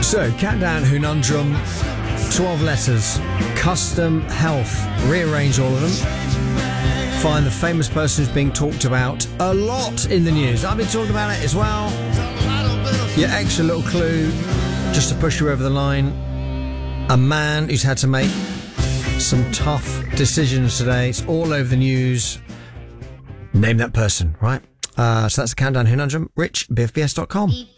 So, Countdown Conundrum, 12 letters, custom health, rearrange all of them. Find the famous person who's being talked about a lot in the news. I've been talking about it as well. Your extra little clue, just to push you over the line. A man who's had to make some tough decisions today. It's all over the news. Name that person, right? So that's the Countdown Conundrum. Rich, bfbs.com.